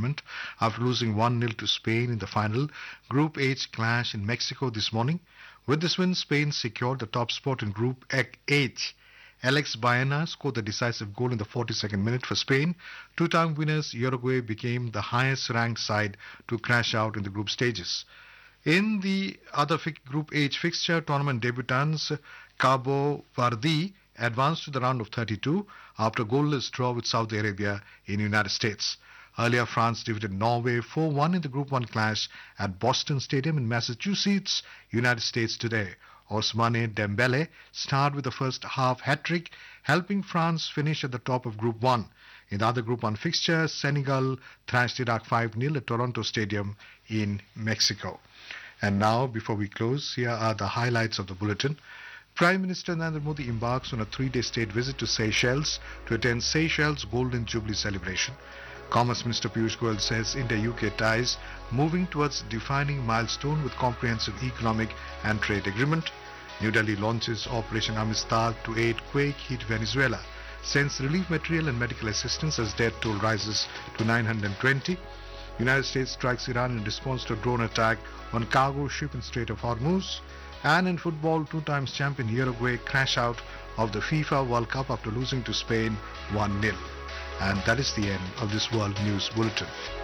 tournament after losing 1-0 to Spain in the final Group H clash in Mexico this morning. With this win, Spain secured the top spot in Group H. Alex Baena scored the decisive goal in the 42nd minute for Spain. Two-time winners Uruguay became the highest-ranked side to crash out in the group stages. In the other Group H fixture, tournament debutants Cabo Verde advanced to the round of 32 after a goalless draw with Saudi Arabia in the United States. Earlier, France defeated Norway 4-1 in the Group 1 clash at Boston Stadium in Massachusetts, United States today. Ousmane Dembele starred with the first half hat-trick, helping France finish at the top of Group 1. In the other Group 1 fixture, Senegal thrashed Iraq 5-0 at Toronto Stadium in Mexico. And now, before we close, here are the highlights of the bulletin. Prime Minister Narendra Modi embarks on a 3-day state visit to Seychelles to attend Seychelles Golden Jubilee celebration. Commerce Minister Piyush Goyal says India-UK ties moving towards defining milestone with comprehensive economic and trade agreement. New Delhi launches Operation Amistad to aid quake-hit Venezuela. Sends relief material and medical assistance as death toll rises to 920. United States strikes Iran in response to a drone attack on cargo ship in Strait of Hormuz. And in football, two-times champion Uruguay crash out of the FIFA World Cup after losing to Spain 1-0. And that is the end of this World News Bulletin.